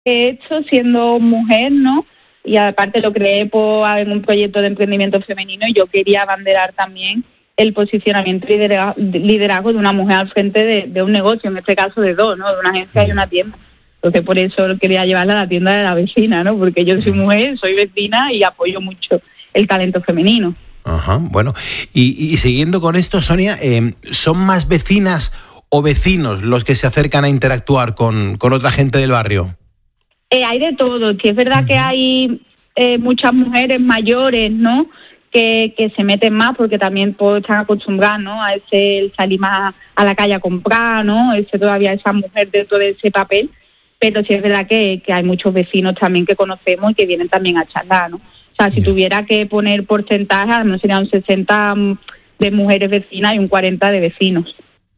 he hecho siendo mujer, ¿no? Y aparte lo creé en un proyecto de emprendimiento femenino y yo quería abanderar también el posicionamiento y liderazgo de una mujer al frente de un negocio, en este caso de dos, ¿no? De una agencia y una tienda. Entonces por eso quería llevarla a la tienda de la vecina, ¿no? Porque yo soy mujer, soy vecina y apoyo mucho el talento femenino. Ajá, bueno. Y siguiendo con esto, Sonia, ¿son más vecinas o vecinos los que se acercan a interactuar con otra gente del barrio? Hay de todo. Sí, es verdad que hay muchas mujeres mayores, ¿no? Que se meten más porque también están acostumbradas, ¿no? A ese salir más a la calle a comprar, ¿no? Todavía esa mujer dentro de ese papel. Pero sí es verdad que hay muchos vecinos también que conocemos y que vienen también a charlar, ¿no? O sea, si tuviera que poner porcentaje, al menos serían un 60 de mujeres vecinas y un 40 de vecinos.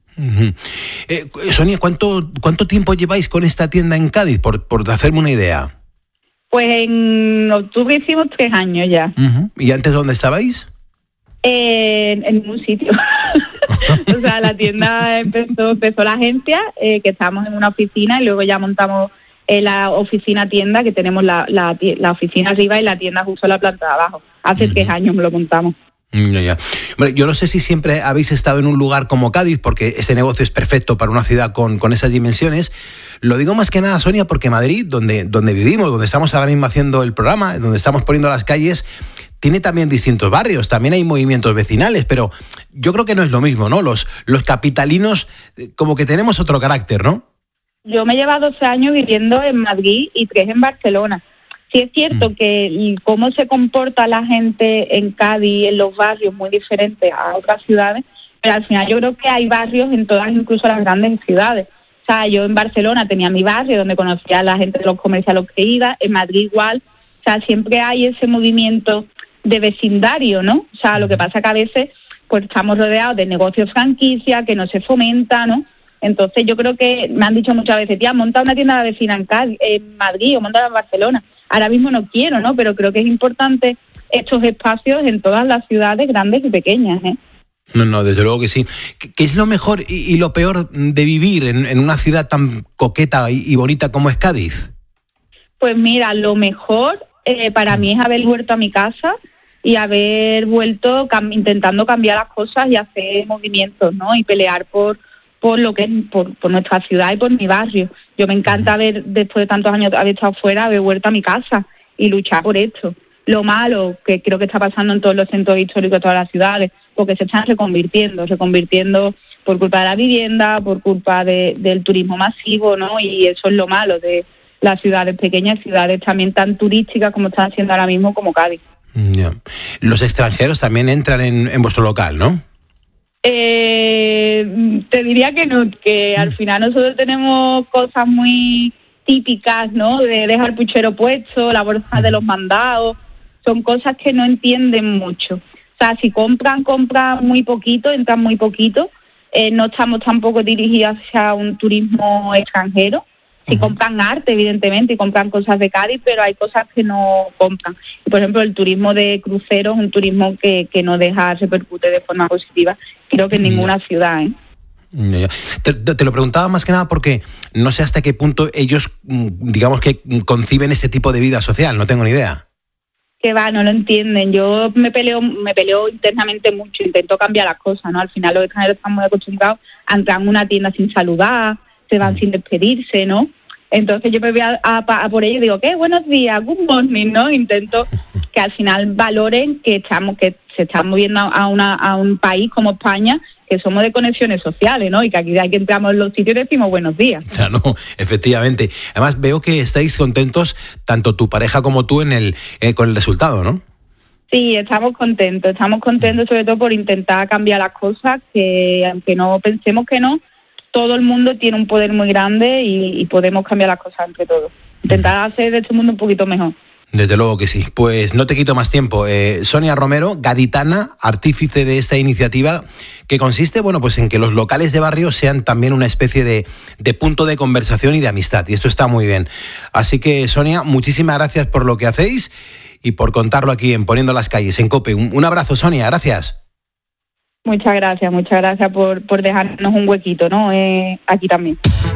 Sonia, ¿cuánto tiempo lleváis con esta tienda en Cádiz? Por hacerme una idea. Pues en octubre hicimos 3 años ya. ¿Y antes dónde estabais? En un sitio. O sea, la tienda empezó la agencia, que estábamos en una oficina y luego ya montamos la oficina tienda, que tenemos la oficina arriba y la tienda justo en la planta de abajo. Hace 3 años lo montamos. Ya. Bueno, yo no sé si siempre habéis estado en un lugar como Cádiz, porque este negocio es perfecto para una ciudad con esas dimensiones. Lo digo más que nada, Sonia, porque Madrid, donde vivimos, donde estamos ahora mismo haciendo el programa, donde estamos poniendo las calles, tiene también distintos barrios, también hay movimientos vecinales, pero yo creo que no es lo mismo, ¿no? Los capitalinos como que tenemos otro carácter, ¿no? Yo me he llevado 12 años viviendo en Madrid y 3 en Barcelona. Sí es cierto que cómo se comporta la gente en Cádiz, en los barrios, muy diferente a otras ciudades, pero al final yo creo que hay barrios en todas, incluso las grandes ciudades. O sea, yo en Barcelona tenía mi barrio donde conocía a la gente de los comercios a los que iba, en Madrid igual. O sea, siempre hay ese movimiento de vecindario, ¿no? O sea, lo que pasa que a veces pues estamos rodeados de negocios franquicia que no se fomenta, ¿no? Entonces yo creo que me han dicho muchas veces, tía, monta una tienda de vecina en Madrid o monta en Barcelona. Ahora mismo no quiero, ¿no? Pero creo que es importante estos espacios en todas las ciudades grandes y pequeñas, ¿eh? No, desde luego que sí. ¿Qué es lo mejor y lo peor de vivir en una ciudad tan coqueta y bonita como es Cádiz? Pues mira, lo mejor para mí es haber vuelto a mi casa y haber vuelto intentando cambiar las cosas y hacer movimientos, ¿no? Y pelear por lo que es por nuestra ciudad y por mi barrio. Yo me encanta después de tantos años haber estado fuera, haber vuelto a mi casa y luchar por esto. Lo malo que creo que está pasando en todos los centros históricos de todas las ciudades, porque se están reconvirtiendo por culpa de la vivienda, por culpa del turismo masivo, ¿no? Y eso es lo malo de las ciudades pequeñas, ciudades también tan turísticas como están siendo ahora mismo como Cádiz. Yeah. Los extranjeros también entran en vuestro local, ¿no? Te diría que no, que al final nosotros tenemos cosas muy típicas, ¿no? De dejar puchero puesto, la bolsa de los mandados, son cosas que no entienden mucho. O sea, si compran muy poquito, entran muy poquito, no estamos tampoco dirigidos hacia un turismo extranjero. Si compran arte, evidentemente, y compran cosas de Cádiz, pero hay cosas que no compran. Y, por ejemplo, el turismo de cruceros es un turismo que no repercute de forma positiva, creo que en ninguna ciudad, ¿eh? Te lo preguntaba más que nada porque no sé hasta qué punto ellos, digamos que conciben este tipo de vida social, no tengo ni idea. Que va, no lo entienden. Yo me peleo internamente mucho, intento cambiar las cosas, ¿no? Al final los extranjeros están muy acostumbrados a entrar en una tienda sin saludar, se van sin despedirse, ¿no? Entonces yo me voy a por ello y digo, ¿qué? Buenos días, good morning, ¿no? Intento que al final valoren que se están moviendo a un país como España, que somos de conexiones sociales, ¿no? Y que aquí que entramos en los sitios y decimos buenos días. Claro, efectivamente. Además veo que estáis contentos, tanto tu pareja como tú, con el resultado, ¿no? Sí, estamos contentos sobre todo por intentar cambiar las cosas, que aunque no pensemos que no, todo el mundo tiene un poder muy grande y podemos cambiar las cosas entre todos. Intentar hacer de este mundo un poquito mejor. Desde luego que sí. Pues no te quito más tiempo. Sonia Romero, gaditana, artífice de esta iniciativa, que consiste, bueno, pues en que los locales de barrio sean también una especie de punto de conversación y de amistad. Y esto está muy bien. Así que, Sonia, muchísimas gracias por lo que hacéis y por contarlo aquí en Poniendo las Calles, en COPE. Un abrazo, Sonia. Gracias. Muchas gracias por dejarnos un huequito, ¿no? Aquí también.